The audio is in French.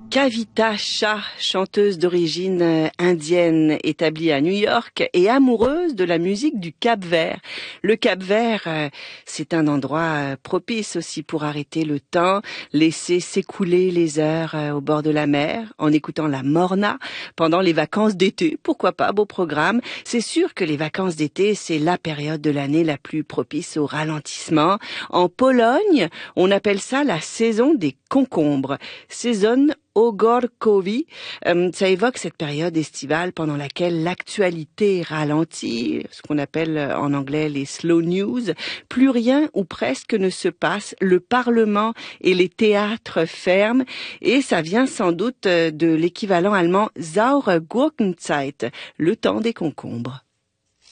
Kavita Shah, chanteuse d'origine indienne établie à New York et amoureuse de la musique du Cap-Vert. Le Cap-Vert, c'est un endroit propice aussi pour arrêter le temps, laisser s'écouler les heures au bord de la mer en écoutant la morna pendant les vacances d'été. Pourquoi pas, beau programme. C'est sûr que les vacances d'été, c'est la période de l'année la plus propice au ralentissement. En Pologne, on appelle ça la saison des concombres. Saison Ogórkowy, ça évoque cette période estivale pendant laquelle l'actualité ralentit, ce qu'on appelle en anglais les slow news. Plus rien ou presque ne se passe, le Parlement et les théâtres ferment et ça vient sans doute de l'équivalent allemand Saure Gurkenzeit, le temps des concombres.